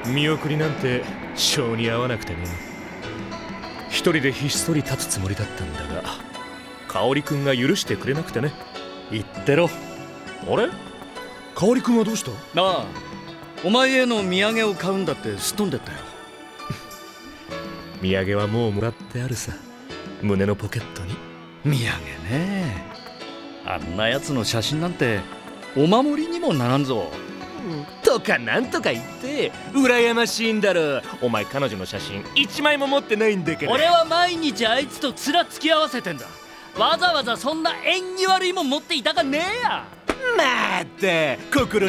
見送りなんて性に合わなくてね。一人でひっそり立つつもりだったんだが、香織くんが許してくれなくてね。 言ってろ。 あれ、香織くんはどうした？ なあ、お前への土産を買うんだってすっ飛んでったよ。 土産はもうもらってあるさ、胸のポケットに。 土産ね。あんなやつの写真なんてお守りにもならんぞ。 とかなんとか言って羨ましいんだろ。お前彼女の写真1枚も持ってないんだから。 俺は毎日あいつと面付き合わせてんだ。わざわざそんな縁起悪いもん持っていたかねえや。 また心